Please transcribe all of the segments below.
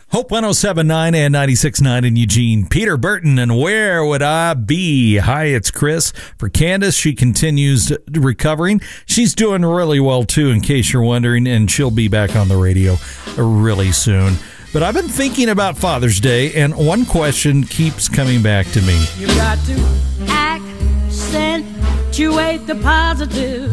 Hope 107.9 and 96.9 in Eugene. Peter Burton and Where Would I Be? Hi, it's Chris. For Candace, she continues recovering. She's doing really well, too, in case you're wondering, and she'll be back on the radio really soon. But I've been thinking about Father's Day, and one question keeps coming back to me. You got to accentuate the positive,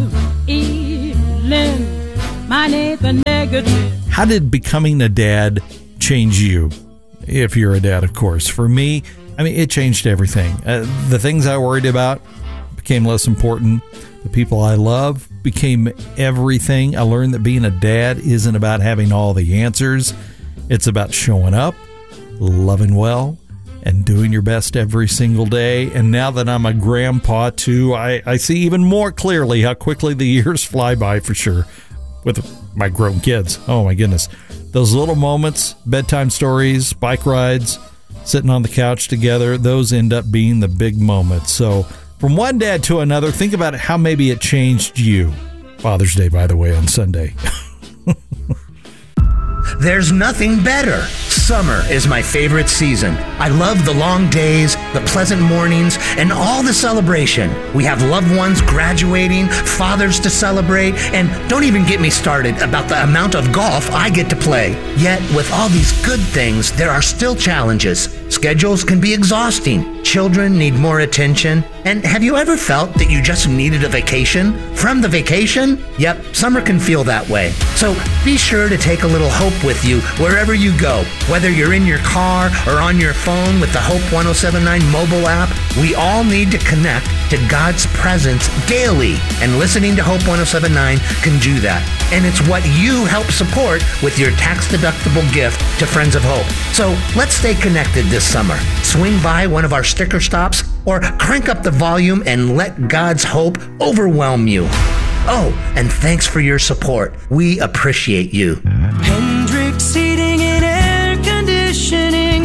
eliminate the negative. How did becoming a dad change you? If you're a dad, of course. For me, it changed everything. The things I worried about became less important. The people I love became everything. I learned that being a dad isn't about having all the answers. It's about showing up, loving well, and doing your best every single day. And now that I'm a grandpa, too, I see even more clearly how quickly the years fly by, for sure, with my grown kids. Oh, my goodness. Those little moments, bedtime stories, bike rides, sitting on the couch together, those end up being the big moments. So from one dad to another, think about how maybe it changed you. Father's Day, by the way, on Sunday. There's nothing better. Summer is my favorite season. I love the long days, the pleasant mornings, and all the celebration. We have loved ones graduating, fathers to celebrate, and don't even get me started about the amount of golf I get to play. Yet, with all these good things, there are still challenges. Schedules can be exhausting. Children need more attention. And have you ever felt that you just needed a vacation from the vacation? Yep, summer can feel that way. So be sure to take a little hope with you wherever you go. Whether you're in your car or on your phone with the Hope 107.9 mobile app, we all need to connect to God's presence daily. And listening to Hope 107.9 can do that. And it's what you help support with your tax-deductible gift to Friends of Hope. So let's stay connected this summer. Swing by one of our sticker stops or crank up the volume and let God's hope overwhelm you. Oh, and thanks for your support. We appreciate you. Hendrix Heating and Air Conditioning,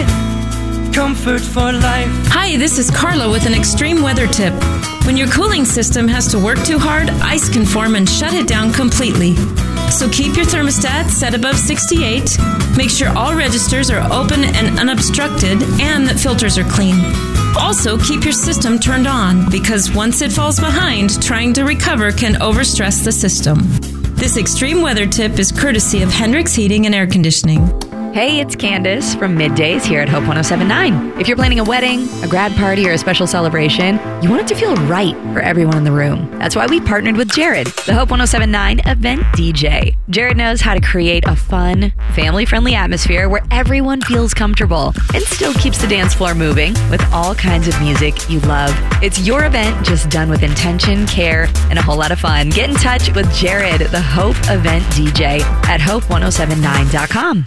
comfort for life. Hi, this is Carla with an extreme weather tip. When your cooling system has to work too hard, ice can form and shut it down completely. So keep your thermostat set above 68, make sure all registers are open and unobstructed, and that filters are clean. Also, keep your system turned on, because once it falls behind, trying to recover can overstress the system. This extreme weather tip is courtesy of Hendrix Heating and Air Conditioning. Hey, it's Candace from Middays here at Hope 107.9. If you're planning a wedding, a grad party, or a special celebration, you want it to feel right for everyone in the room. That's why we partnered with Jared, the Hope 107.9 event DJ. Jared knows how to create a fun, family-friendly atmosphere where everyone feels comfortable and still keeps the dance floor moving with all kinds of music you love. It's your event, just done with intention, care, and a whole lot of fun. Get in touch with Jared, the Hope event DJ, at hope1079.com.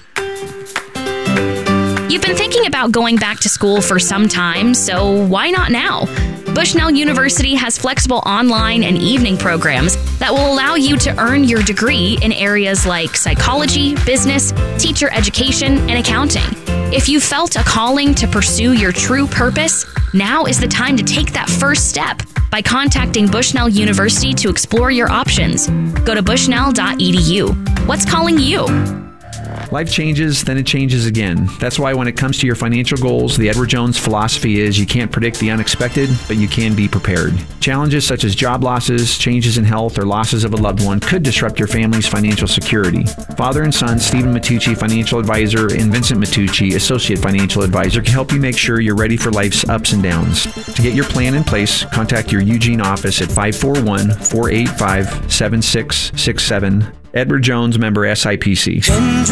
You've been thinking about going back to school for some time, so why not now? Bushnell University has flexible online and evening programs that will allow you to earn your degree in areas like psychology, business, teacher education, and accounting. If you felt a calling to pursue your true purpose, now is the time to take that first step by contacting Bushnell University to explore your options. Go to bushnell.edu. What's calling you? Life changes, then it changes again. That's why when it comes to your financial goals, the Edward Jones philosophy is you can't predict the unexpected, but you can be prepared. Challenges such as job losses, changes in health, or losses of a loved one could disrupt your family's financial security. Father and son, Stephen Matucci, financial advisor, and Vincent Matucci, associate financial advisor, can help you make sure you're ready for life's ups and downs. To get your plan in place, contact your Eugene office at 541-485-7667. Edward Jones, member SIPC.